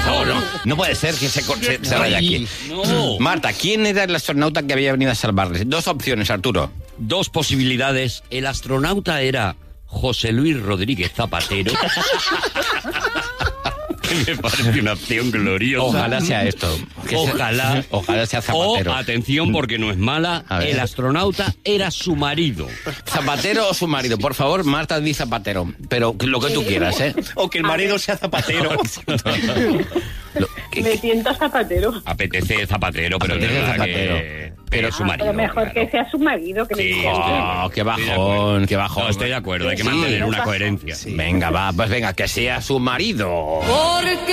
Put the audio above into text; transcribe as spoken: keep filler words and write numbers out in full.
favor, no. No puede ser que se, se, se raya aquí. No. Marta, ¿quién era el astronauta que había venido a salvarles? Dos opciones, Arturo. Dos posibilidades. El astronauta era José Luis Rodríguez Zapatero. Me parece una opción gloriosa. Ojalá sea esto. Ojalá. Se, ojalá sea Zapatero. O, atención, porque no es mala, el astronauta era su marido. ¿Zapatero o su marido? Por favor, Marta, di Zapatero. Pero lo que tú quieras, ¿eh? O que el marido sea Zapatero. Lo, que, Me siento Zapatero. Apetece Zapatero, pero Apetece es verdad Zapatero. que... Pero es su Ah, marido. pero mejor claro. que sea su marido que Sí, le sí. diga. Oh, qué bajón, qué bajón. No, estoy de acuerdo, hay que Sí. mantener una coherencia. Venga, va, pues venga, que sea su marido. Porque